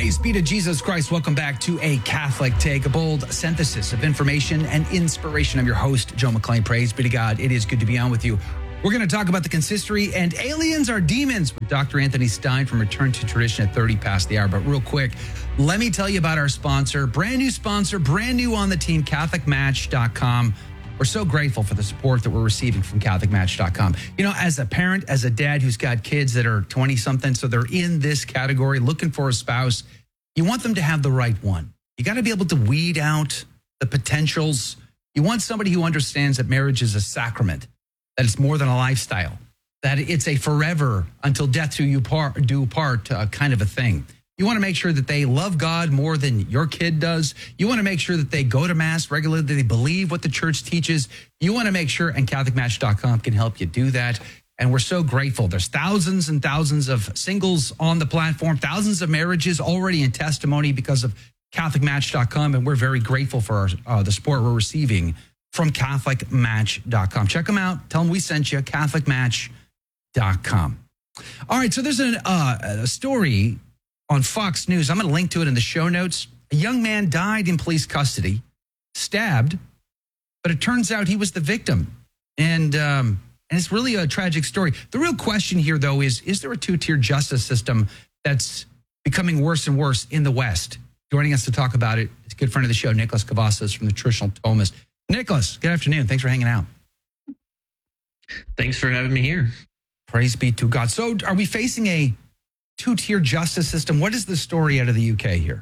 Praise be to Jesus Christ. Welcome back to A Catholic Take, a bold synthesis of information and inspiration. I'm your host, Joe McClain. Praise be to God. It is good to be on with you. We're going to talk about the consistory and aliens are demons with Dr. Anthony Stein from Return to Tradition at 30 past the hour. But real quick, let me tell you about our sponsor, brand new on the team, CatholicMatch.com. We're so grateful for the support that we're receiving from CatholicMatch.com. You know, as a parent, as a dad who's got kids that are 20-something, so they're in this category, looking for a spouse, you want them to have the right one. You got to be able to weed out the potentials. You want somebody who understands that marriage is a sacrament, that it's more than a lifestyle, that it's a forever until death do you part kind of a thing. You want to make sure that they love God more than your kid does. You want to make sure that they go to Mass regularly, that they believe what the church teaches. You want to make sure, and CatholicMatch.com can help you do that. And we're so grateful. There's thousands and thousands of singles on the platform, thousands of marriages already in testimony because of CatholicMatch.com. And we're very grateful for the support we're receiving from CatholicMatch.com. Check them out. Tell them we sent you, CatholicMatch.com. All right, so there's a story on Fox News. I'm going to link to it in the show notes. A young man died in police custody, stabbed, but it turns out he was the victim. And it's really a tragic story. The real question here, though, is there a two-tier justice system that's becoming worse and worse in the West? Joining us to talk about it is a good friend of the show, Nicholas Cavazos from the Traditional Thomist. Nicholas, good afternoon. Thanks for hanging out. Thanks for having me here. Praise be to God. So are we facing a two-tier justice system? What is the story out of the UK here?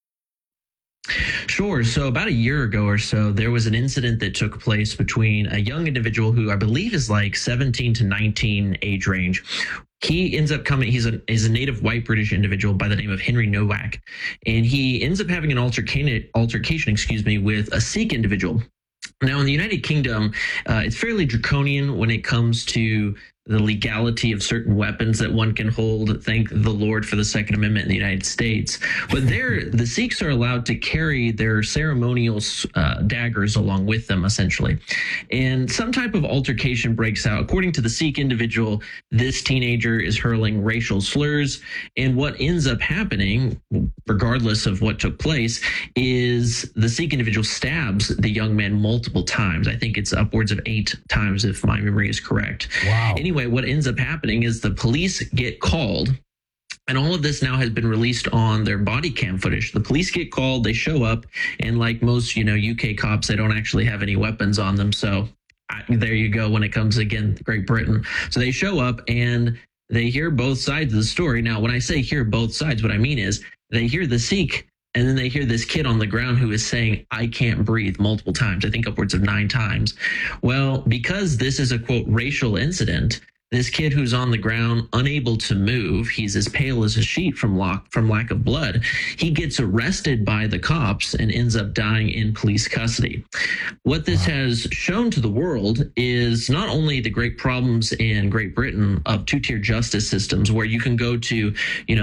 Sure. So about a year ago or so, there was an incident that took place between a young individual who I believe is like 17 to 19 age range. He ends up coming, he's a native white British individual by the name of Henry Nowak. And he ends up having an altercation, with a Sikh individual. Now, in the United Kingdom, it's fairly draconian when it comes to the legality of certain weapons that one can hold. Thank the Lord for the Second Amendment in the United States. But there, the Sikhs are allowed to carry their ceremonial daggers along with them, essentially. And some type of altercation breaks out. According to the Sikh individual, this teenager is hurling racial slurs. And what ends up happening, regardless of what took place, is the Sikh individual stabs the young man multiple times. I think it's upwards of 8 times, if my memory is correct. Wow. Anyway, what ends up happening is the police get called, and all of this now has been released on their body cam footage. The police get called, they show up, and like most, UK cops, they don't actually have any weapons on them. So there you go when it comes, again, Great Britain. So they show up and they hear both sides of the story. Now, when I say hear both sides, what I mean is they hear the Sikh, and then they hear this kid on the ground who is saying, "I can't breathe," multiple times, I think upwards of 9 times. Well, because this is a, quote, racial incident, this kid who's on the ground, unable to move, he's as pale as a sheet from lack of blood, he gets arrested by the cops and ends up dying in police custody. What this has shown to the world is not only the great problems in Great Britain of two-tier justice systems where you can go to,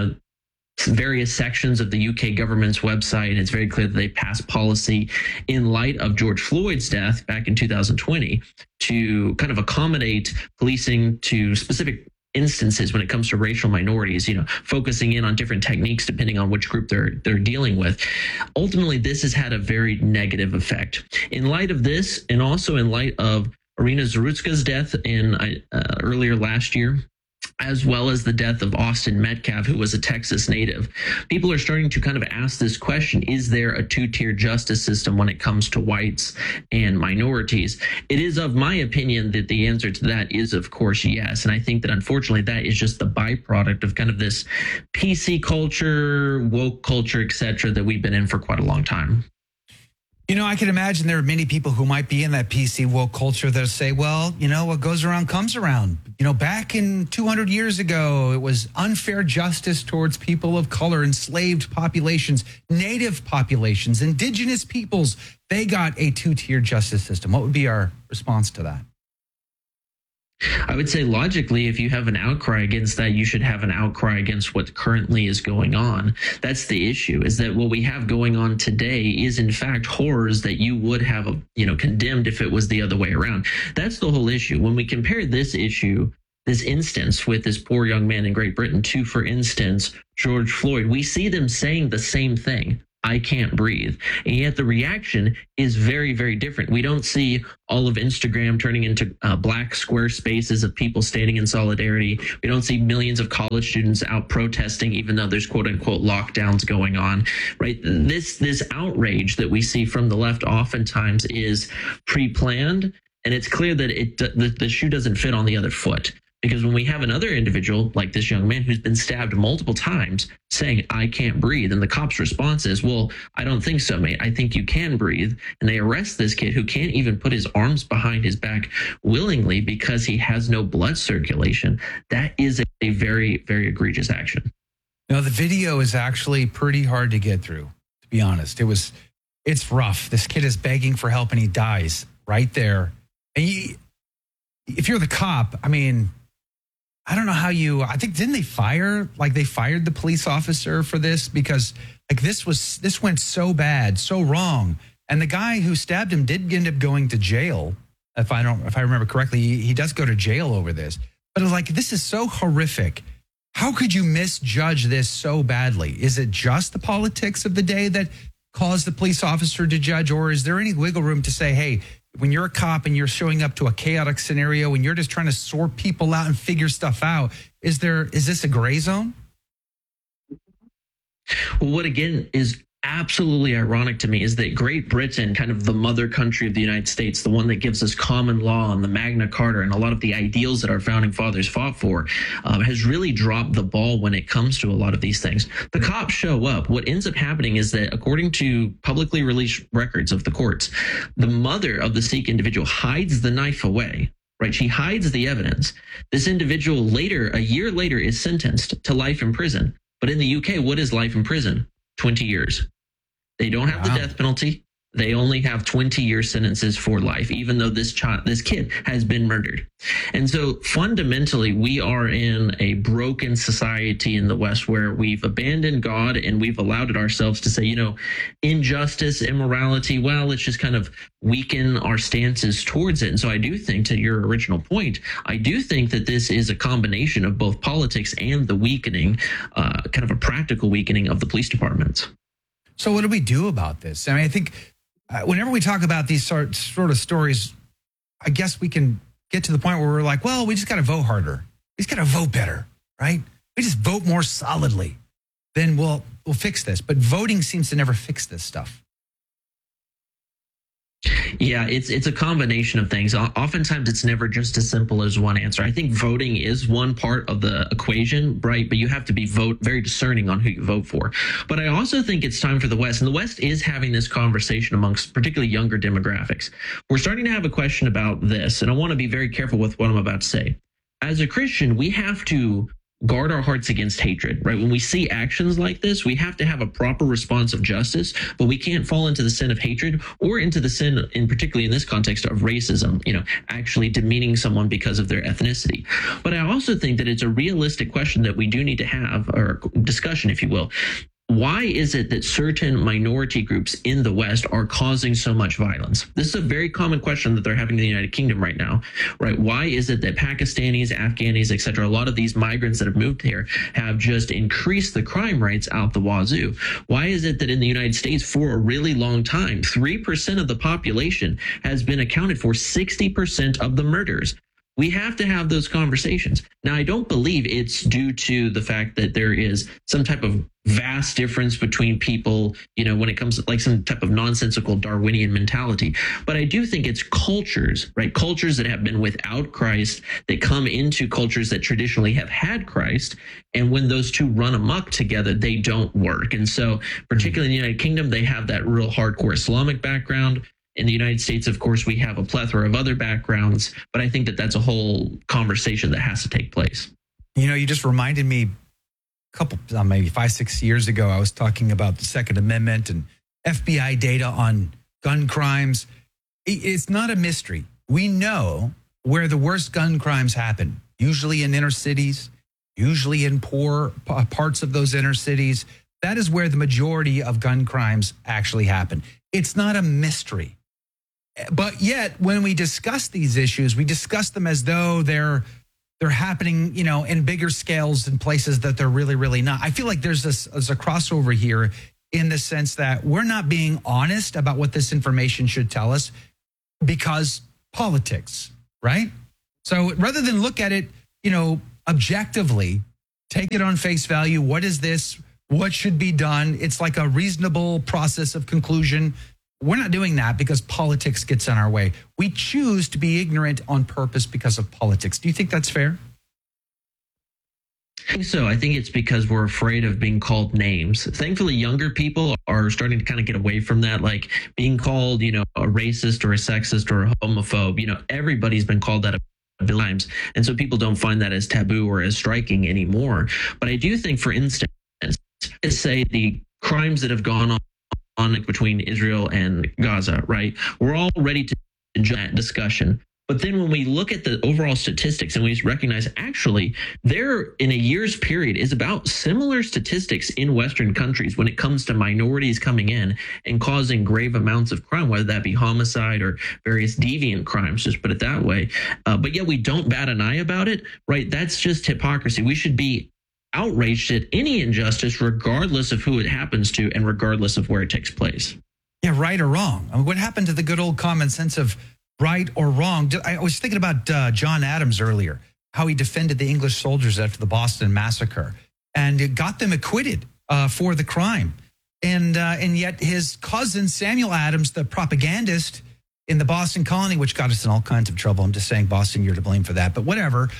various sections of the UK government's website, and it's very clear that they passed policy in light of George Floyd's death back in 2020 to kind of accommodate policing to specific instances when it comes to racial minorities, focusing in on different techniques depending on which group they're dealing with. Ultimately, this has had a very negative effect. In light of this, and also in light of Irina Zarutska's death in earlier last year, as well as the death of Austin Metcalf, who was a Texas native, people are starting to kind of ask this question: is there a two-tier justice system when it comes to whites and minorities? It is of my opinion that the answer to that is, of course, yes. And I think that unfortunately that is just the byproduct of kind of this PC culture, woke culture, etc., that we've been in for quite a long time. I can imagine there are many people who might be in that PC woke culture that say, well, what goes around comes around. Back in 200 years ago, it was unfair justice towards people of color, enslaved populations, native populations, indigenous peoples. They got a two-tier justice system. What would be our response to that? I would say logically, if you have an outcry against that, you should have an outcry against what currently is going on. That's the issue, is that what we have going on today is in fact horrors that you would have, condemned if it was the other way around. That's the whole issue. When we compare this issue this instance with this poor young man in Great Britain to, for instance, George Floyd, we see them saying the same thing. I can't breathe. And yet the reaction is very, very different. We don't see all of Instagram turning into black square spaces of people standing in solidarity. We don't see millions of college students out protesting, even though there's quote unquote lockdowns going on, right? This outrage that we see from the left oftentimes is pre-planned. And it's clear that the shoe doesn't fit on the other foot. Because when we have another individual like this young man who's been stabbed multiple times saying, I can't breathe, and the cop's response is, well, I don't think so, mate. I think you can breathe. And they arrest this kid who can't even put his arms behind his back willingly because he has no blood circulation. That is a very, very egregious action. No, the video is actually pretty hard to get through, to be honest. It's rough. This kid is begging for help and he dies right there. And if you're the cop, I mean, I don't know how I think, didn't they they fired the police officer for this? Because like this went so bad, so wrong. And the guy who stabbed him did end up going to jail. If I remember correctly, he does go to jail over this. But it's like, this is so horrific. How could you misjudge this so badly? Is it just the politics of the day that caused the police officer to judge? Or is there any wiggle room to say, hey, when you're a cop and you're showing up to a chaotic scenario and you're just trying to sort people out and figure stuff out, is this a gray zone? Well, what again is absolutely ironic to me is that Great Britain, kind of the mother country of the United States, the one that gives us common law and the Magna Carta and a lot of the ideals that our founding fathers fought for, has really dropped the ball when it comes to a lot of these things. The cops show up. What ends up happening is that, according to publicly released records of the courts, the mother of the Sikh individual hides the knife away. Right, she hides the evidence. This individual a year later, is sentenced to life in prison. But in the UK, what is life in prison? 20 years. They don't have the death penalty. They only have 20-year sentences for life, even though this kid has been murdered. And so fundamentally, we are in a broken society in the West where we've abandoned God and we've allowed it ourselves to say, injustice, immorality, well, let's just kind of weaken our stances towards it. And so I do think, to your original point, I do think that this is a combination of both politics and the weakening, kind of a practical weakening of the police departments. So what do we do about this? I mean, I think whenever we talk about these sort of stories, I guess we can get to the point where we're like, well, we just got to vote harder. We just got to vote better, right? We just vote more solidly. Then we'll fix this. But voting seems to never fix this stuff. Yeah, it's a combination of things. Oftentimes, it's never just as simple as one answer. I think voting is one part of the equation, right? But you have to be very discerning on who you vote for. But I also think it's time for the West, and the West is having this conversation amongst particularly younger demographics. We're starting to have a question about this, and I want to be very careful with what I'm about to say. As a Christian, we have to guard our hearts against hatred, right? When we see actions like this, we have to have a proper response of justice, but we can't fall into the sin of hatred or into the sin, particularly in this context, of racism, actually demeaning someone because of their ethnicity. But I also think that it's a realistic question that we do need to have, or discussion, if you will. Why is it that certain minority groups in the West are causing so much violence? This is a very common question that they're having in the United Kingdom right now, right? Why is it that Pakistanis, Afghanis, et cetera, a lot of these migrants that have moved here have just increased the crime rates out the wazoo? Why is it that in the United States, for a really long time, 3% of the population has been accounted for 60% of the murders? We have to have those conversations. Now, I don't believe it's due to the fact that there is some type of vast difference between people, when it comes to like some type of nonsensical Darwinian mentality. But I do think it's cultures, right? Cultures that have been without Christ that come into cultures that traditionally have had Christ. And when those two run amok together, they don't work. And so particularly in the United Kingdom, they have that real hardcore Islamic background. In the United States, of course, we have a plethora of other backgrounds, but I think that that's a whole conversation that has to take place. You just reminded me a couple, maybe 5-6 years ago, I was talking about the Second Amendment and FBI data on gun crimes. It's not a mystery. We know where the worst gun crimes happen, usually in inner cities, usually in poor parts of those inner cities. That is where the majority of gun crimes actually happen. It's not a mystery. But yet, when we discuss these issues, we discuss them as though they're they're happening, in bigger scales in places that they're really, really not. I feel like there's a crossover here in the sense that we're not being honest about what this information should tell us because politics, right? So rather than look at it, objectively, take it on face value. What is this? What should be done? It's like a reasonable process of conclusion. We're not doing that because politics gets in our way. We choose to be ignorant on purpose because of politics. Do you think that's fair? I think so. I think it's because we're afraid of being called names. Thankfully, younger people are starting to kind of get away from that, like being called, a racist or a sexist or a homophobe. Everybody's been called that a billion times. And so people don't find that as taboo or as striking anymore. But I do think, for instance, say the crimes that have gone on between Israel and Gaza, right? We're all ready to enjoy that discussion. But then when we look at the overall statistics and we recognize actually there in a year's period is about similar statistics in Western countries when it comes to minorities coming in and causing grave amounts of crime, whether that be homicide or various deviant crimes, just put it that way. But yet we don't bat an eye about it, right? That's just hypocrisy. We should be outraged at any injustice, regardless of who it happens to and regardless of where it takes place. Yeah, right or wrong. I mean, what happened to the good old common sense of right or wrong? I was thinking about John Adams earlier, how he defended the English soldiers after the Boston Massacre, and it got them acquitted for the crime. And yet his cousin, Samuel Adams, the propagandist in the Boston colony, which got us in all kinds of trouble. I'm just saying, Boston, you're to blame for that. But whatever.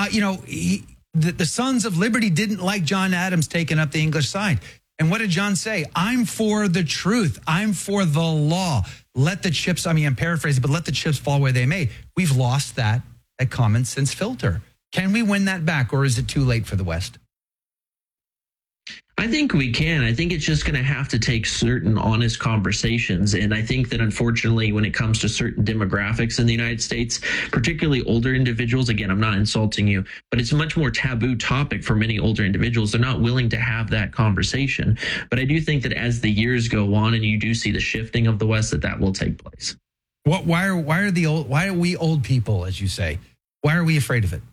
The Sons of Liberty didn't like John Adams taking up the English side. And what did John say? I'm for the truth. I'm for the law. Let the chips, I'm paraphrasing, but let the chips fall where they may. We've lost that common sense filter. Can we win that back, or is it too late for the West? I think we can. I think it's just going to have to take certain honest conversations. And I think that unfortunately, when it comes to certain demographics in the United States, particularly older individuals, again, I'm not insulting you, but it's a much more taboo topic for many older individuals. They're not willing to have that conversation. But I do think that as the years go on and you do see the shifting of the West, that will take place. Why are we old people, as you say? Why are we afraid of it?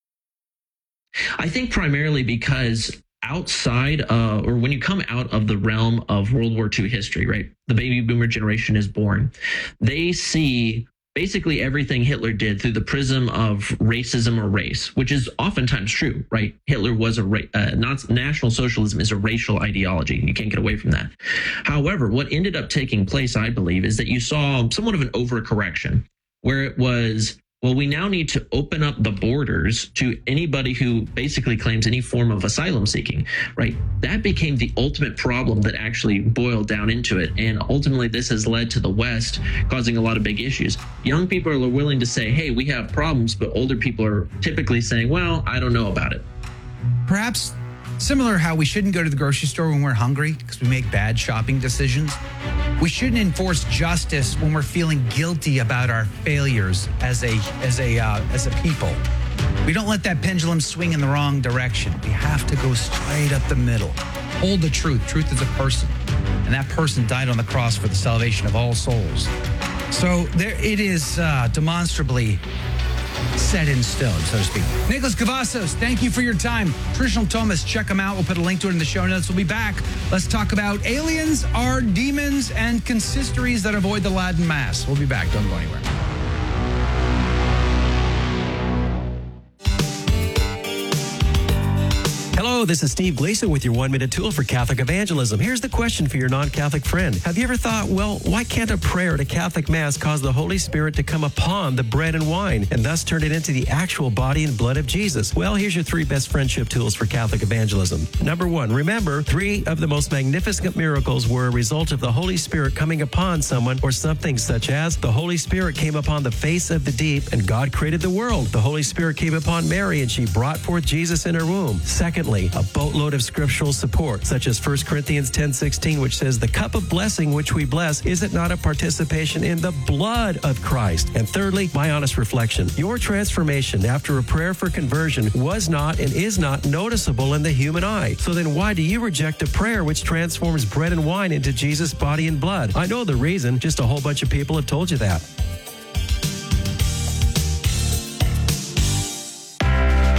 I think primarily because outside or when you come out of the realm of World War II history, right? The baby boomer generation is born. They see basically everything Hitler did through the prism of racism or race, which is oftentimes true, right? Hitler was National Socialism is a racial ideology. You can't get away from that. However, what ended up taking place, I believe, is that you saw somewhat of an overcorrection where it was, well, we now need to open up the borders to anybody who basically claims any form of asylum seeking, right? That became the ultimate problem that actually boiled down into it. And ultimately, this has led to the West causing a lot of big issues. Young people are willing to say, hey, we have problems, but older people are typically saying, well, I don't know about it. Perhaps similar how we shouldn't go to the grocery store when we're hungry because we make bad shopping decisions. We shouldn't enforce justice when we're feeling guilty about our failures as a people. We don't let that pendulum swing in the wrong direction. We have to go straight up the middle. Hold the truth. Truth is a person. And that person died on the cross for the salvation of all souls. So there it is, demonstrably set in stone, so to speak. Nicholas Cavazos, thank you for your time. Traditional Thomas, check them out. We'll put a link to it in the show notes. We'll be back. Let's talk about aliens, are demons, and consistories that avoid the Latin Mass. We'll be back. Don't go anywhere. Hello, this is Steve Gleason with your 1-minute tool for Catholic evangelism. Here's the question for your non-Catholic friend. Have you ever thought, well, why can't a prayer at a Catholic Mass cause the Holy Spirit to come upon the bread and wine and thus turn it into the actual body and blood of Jesus? Well, here's your 3 best friendship tools for Catholic evangelism. Number 1, remember, 3 of the most magnificent miracles were a result of the Holy Spirit coming upon someone or something, such as the Holy Spirit came upon the face of the deep and God created the world. The Holy Spirit came upon Mary and she brought forth Jesus in her womb. Secondly, a boatload of scriptural support, such as 1 Corinthians 10:16, which says, the cup of blessing which we bless, is it not a participation in the blood of Christ? And thirdly, my honest reflection. Your transformation after a prayer for conversion was not and is not noticeable in the human eye. So then why do you reject a prayer which transforms bread and wine into Jesus' body and blood? I know the reason. Just a whole bunch of people have told you that.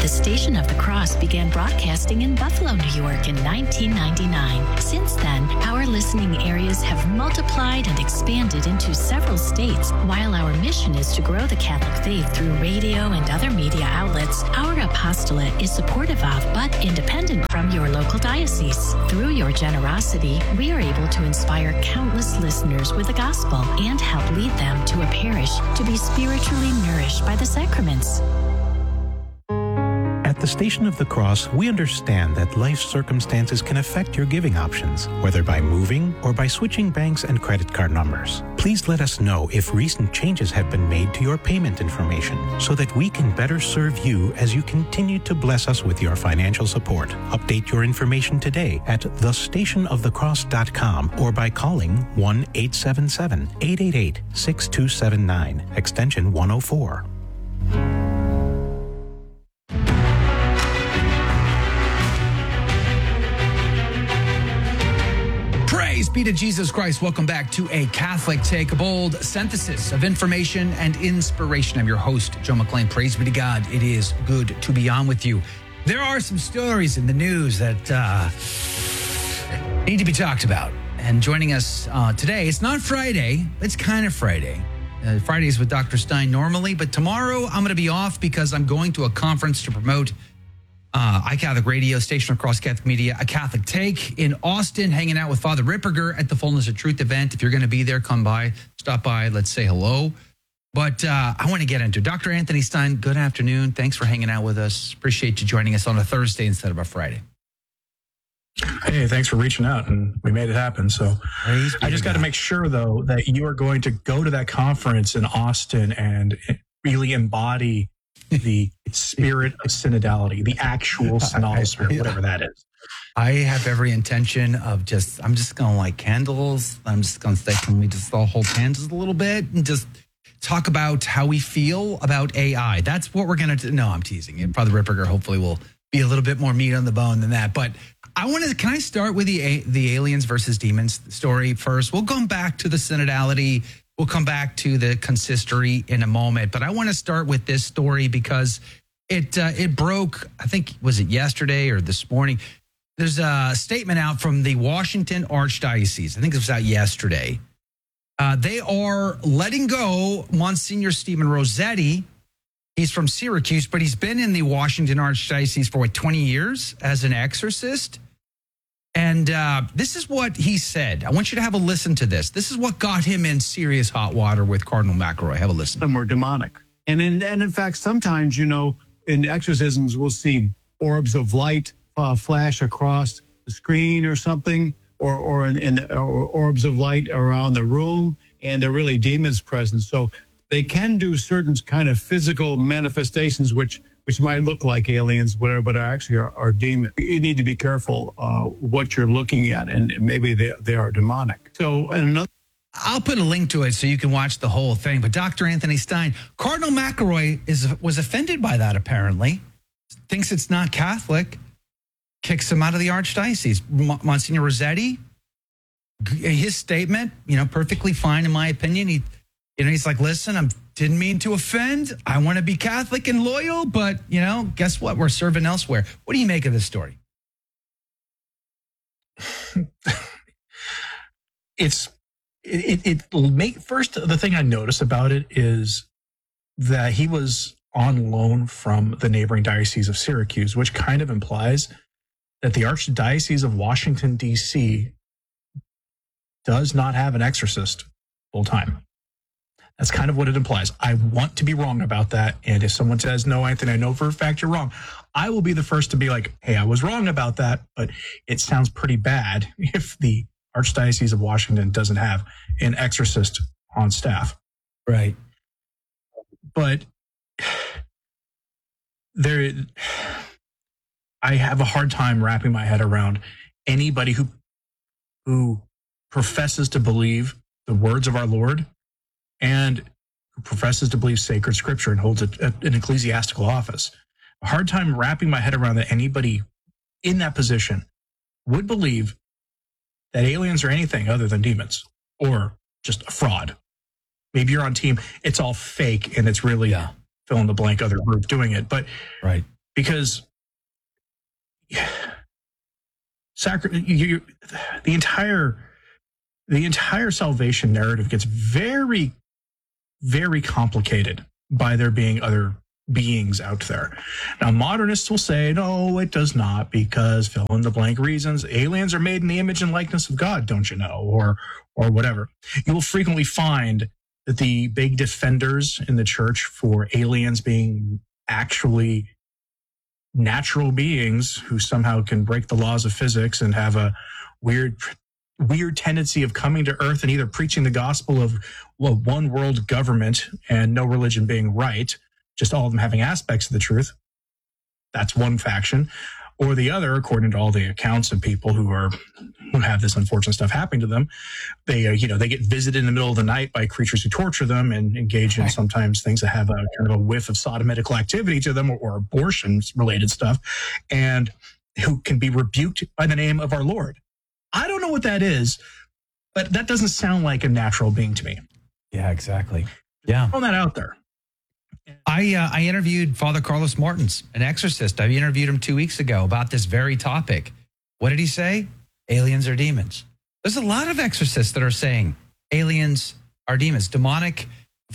Cross began broadcasting in Buffalo, New York in 1999. Since then, our listening areas have multiplied and expanded into several states. While our mission is to grow the Catholic faith through radio and other media outlets, our apostolate is supportive of but independent from your local diocese. Through your generosity, we are able to inspire countless listeners with the gospel and help lead them to a parish to be spiritually nourished by the sacraments. At the Station of the Cross, we understand that life circumstances can affect your giving options, whether by moving or by switching banks and credit card numbers. Please let us know if recent changes have been made to your payment information so that we can better serve you as you continue to bless us with your financial support. Update your information today at thestationofthecross.com or by calling 1-877-888-6279, extension 104. Praise be to Jesus Christ. Welcome back to A Catholic Take, a bold synthesis of information and inspiration. I'm your host, Joe McClain. Praise be to God. It is good to be on with you. There are some stories in the news that need to be talked about. And joining us today, it's not Friday, it's kind of Friday. Fridays with Dr. Stein normally, but tomorrow I'm going to be off because I'm going to a conference to promote iCatholic Radio, Station Across Catholic Media, A Catholic Take in Austin, hanging out with Father Ripperger at the Fullness of Truth event. If you're going to be there, come by, stop by, let's say hello. But I want to get into Dr. Anthony Stein. Good afternoon. Thanks for hanging out with us. Appreciate you joining us on a Thursday instead of a Friday. Hey, thanks for reaching out, and we made it happen. So I just got to make sure, though, that you are going to go to that conference in Austin and really embody the spirit of synodality, the actual synodal spirit, whatever that is. I have every intention of I'm just going to light candles. I'm just going to say, can we just all hold hands a little bit and just talk about how we feel about AI? That's what we're going to do. No, I'm teasing. Father Ripperger hopefully will be a little bit more meat on the bone than that. But can I start with the aliens versus demons story first? We'll come back to the synodality. We'll come back to the consistory in a moment, but I want to start with this story because it broke, I think, was it yesterday or this morning? There's a statement out from the Washington Archdiocese. I think it was out yesterday. They are letting go Monsignor Stephen Rossetti. He's from Syracuse, but he's been in the Washington Archdiocese for 20 years as an exorcist. And this is what he said. I want you to have a listen to this. This is what got him in serious hot water with Cardinal McElroy. Have a listen. Some were demonic. And in fact, sometimes, in exorcisms, we'll see orbs of light flash across the screen or something, or orbs of light around the room, and they're really demons present. So they can do certain kind of physical manifestations, which might look like aliens, whatever, but actually are demons. You need to be careful what you're looking at, and maybe they are demonic. So, I'll put a link to it so you can watch the whole thing. But Dr. Anthony Stein, Cardinal McElroy was offended by that, apparently. Thinks it's not Catholic. Kicks him out of the Archdiocese. Monsignor Rossetti, his statement, perfectly fine in my opinion. He's like, listen, I didn't mean to offend. I want to be Catholic and loyal, but, guess what? We're serving elsewhere. What do you make of this story? First, the thing I notice about it is that he was on loan from the neighboring diocese of Syracuse, which kind of implies that the Archdiocese of Washington, D.C. does not have an exorcist full time. That's kind of what it implies. I want to be wrong about that. And if someone says, no, Anthony, I know for a fact you're wrong, I will be the first to be like, hey, I was wrong about that. But it sounds pretty bad if the Archdiocese of Washington doesn't have an exorcist on staff. Right. But I have a hard time wrapping my head around anybody who professes to believe the words of our Lord and who professes to believe sacred scripture and holds an ecclesiastical office. A hard time wrapping my head around that anybody in that position would believe that aliens are anything other than demons or just a fraud. Maybe you're on team, it's all fake and it's really fill in the blank other group doing it. But right, because the entire salvation narrative gets very, very complicated by there being other beings out there. Now, modernists will say, no, it does not, because fill in the blank reasons. Aliens are made in the image and likeness of God, don't you know? Or whatever. You will frequently find that the big defenders in the church for aliens being actually natural beings who somehow can break the laws of physics and have a weird tendency of coming to earth and either preaching the gospel of one world government and no religion being right, just all of them having aspects of the truth. That's one faction. Or the other, according to all the accounts of people who have this unfortunate stuff happening to them, they get visited in the middle of the night by creatures who torture them and engage in sometimes things that have a kind of a whiff of sodomitical activity to them or abortions related stuff, and who can be rebuked by the name of our Lord. I don't know what that is, but that doesn't sound like a natural being to me. Yeah, exactly. Yeah. Throwing that out there. I interviewed Father Carlos Martins, an exorcist. I interviewed him 2 weeks ago about this very topic. What did he say? Aliens are demons. There's a lot of exorcists that are saying aliens are demons. Demonic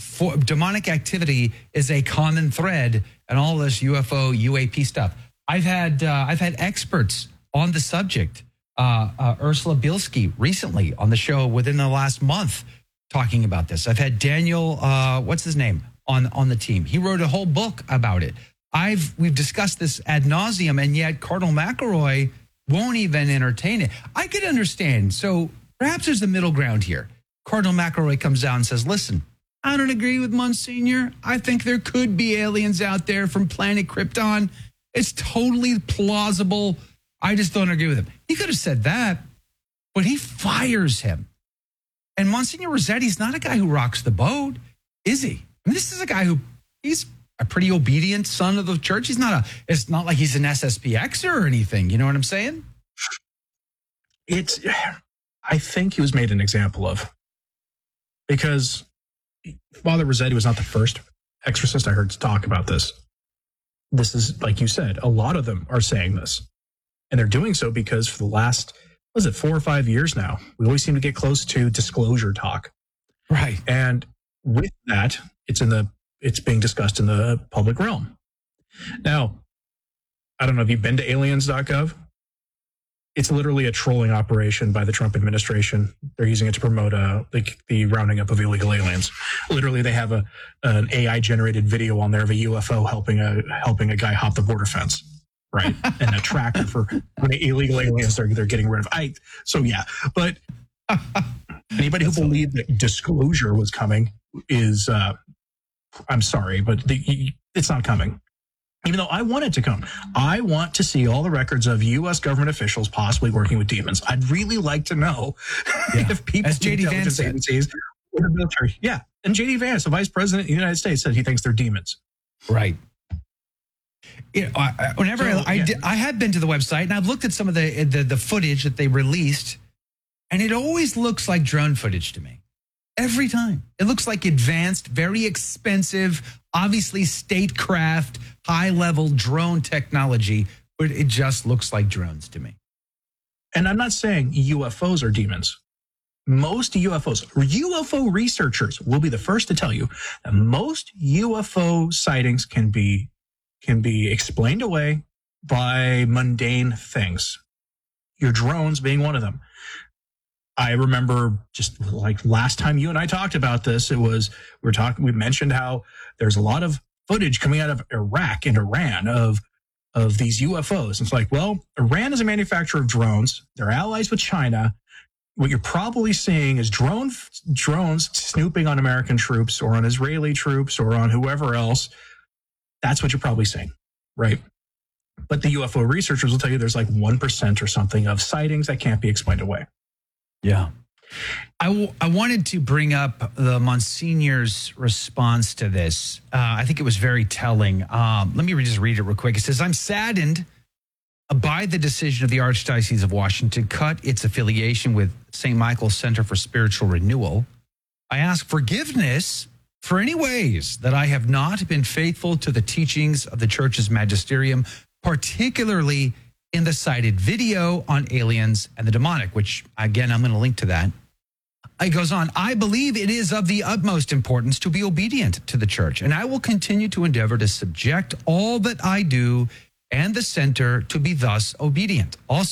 activity is a common thread in all this UFO, UAP stuff. I've had experts on the subject. Ursula Bielski recently on the show within the last month talking about this. I've had Daniel, what's his name, on the team. He wrote a whole book about it. We've discussed this ad nauseum, and yet Cardinal McElroy won't even entertain it. I could understand. So perhaps there's a middle ground here. Cardinal McElroy comes out and says, listen, I don't agree with Monsignor. I think there could be aliens out there from planet Krypton. It's totally plausible. I just don't agree with him. He could have said that, but he fires him. And Monsignor Rossetti's not a guy who rocks the boat, is he? I mean, this is a guy he's a pretty obedient son of the church. It's not like he's an SSPXer or anything. You know what I'm saying? I think he was made an example of, because Father Rossetti was not the first exorcist I heard to talk about this. This is, like you said, a lot of them are saying this. And they're doing so because for the last, 4 or 5 years now, we always seem to get close to disclosure talk. Right. And with that, it's being discussed in the public realm. Now, I don't know if you've been to aliens.gov. It's literally a trolling operation by the Trump administration. They're using it to promote the rounding up of illegal aliens. Literally, they have an AI generated video on there of a UFO helping a guy hop the border fence. Right. And a tracker for when illegal aliens they're getting rid of. But anybody who believed that disclosure was coming is, I'm sorry, but it's not coming. Even though I want it to come. I want to see all the records of U.S. government officials possibly working with demons. I'd really like to know if people as J.D. Vance agencies or the military. Yeah. And J.D. Vance, the vice president of the United States, said he thinks they're demons. Right. I had been to the website and I've looked at some of the footage that they released, and it always looks like drone footage to me. Every time. It looks like advanced, very expensive, obviously statecraft, high-level drone technology, but it just looks like drones to me. And I'm not saying UFOs are demons. Most UFO researchers will be the first to tell you that most UFO sightings can be explained away by mundane things. Your drones being one of them. I remember just like last time you and I talked about this, we mentioned how there's a lot of footage coming out of Iraq and Iran of these UFOs. It's like, well, Iran is a manufacturer of drones. They're allies with China. What you're probably seeing is drones snooping on American troops or on Israeli troops or on whoever else. That's what you're probably seeing, right? But the UFO researchers will tell you there's like 1% or something of sightings that can't be explained away. Yeah. I wanted to bring up the Monsignor's response to this. I think it was very telling. Let me just read it real quick. It says, I'm saddened by the decision of the Archdiocese of Washington to cut its affiliation with St. Michael's Center for Spiritual Renewal. I ask forgiveness for any ways that I have not been faithful to the teachings of the Church's magisterium, particularly in the cited video on aliens and the demonic, which, again, I'm going to link to that. It goes on, I believe it is of the utmost importance to be obedient to the church, and I will continue to endeavor to subject all that I do and the center to be thus obedient. Also,